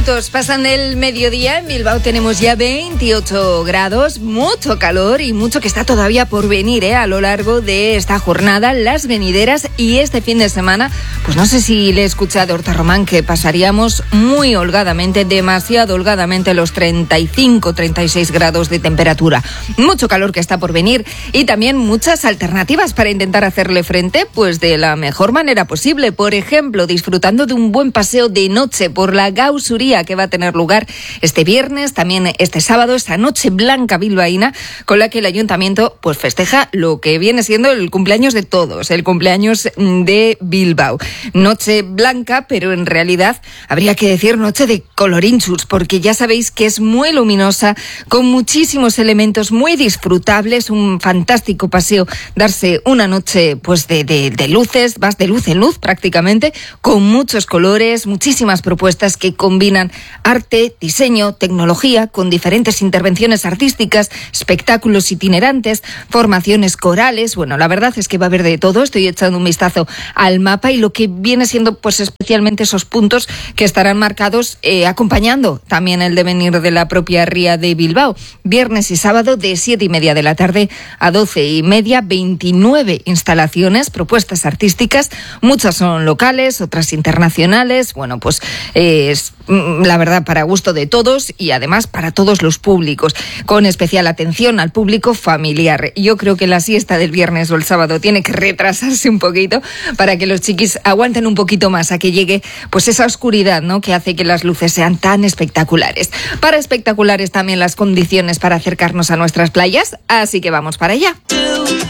minutos pasan del mediodía. En Bilbao tenemos ya 28 grados, mucho calor y mucho que está todavía por venir a lo largo de esta jornada, las venideras y este fin de semana. Pues no sé si le he escuchado a Horta Román que pasaríamos muy holgadamente, demasiado holgadamente los 35, 36 grados de temperatura. Mucho calor que está por venir y también muchas alternativas para intentar hacerle frente pues de la mejor manera posible. Por ejemplo, disfrutando de un buen paseo de noche por la Gausuría que va a tener lugar este viernes, también este sábado, esta noche blanca bilbaína con la que el ayuntamiento pues festeja lo que viene siendo el cumpleaños de todos, el cumpleaños de Bilbao. Noche blanca, pero en realidad habría que decir noche de colorinchus, porque ya sabéis que es muy luminosa, con muchísimos elementos muy disfrutables, un fantástico paseo, darse una noche pues de luces, vas de luz en luz prácticamente, con muchos colores, muchísimas propuestas que combinan arte, diseño, tecnología, con diferentes intervenciones artísticas, espectáculos itinerantes, formaciones corales. Bueno, la verdad es que va a haber de todo. Estoy echando un vistazo al mapa y lo que viene siendo pues especialmente esos puntos que estarán marcados acompañando también el devenir de la propia ría de Bilbao. Viernes y sábado de 7:30 de la tarde a 12:30, 29 instalaciones, propuestas artísticas, muchas son locales, otras internacionales. Bueno, pues es la verdad para gusto de todos y además para todos los públicos, con especial atención al público familiar. Yo creo que la siesta del viernes o el sábado tiene que retrasarse un poquito para que los chiquis aguanten un poquito más a que llegue pues esa oscuridad, ¿no?, que hace que las luces sean tan espectaculares. Para espectaculares también las condiciones para acercarnos a nuestras playas, así que vamos para allá.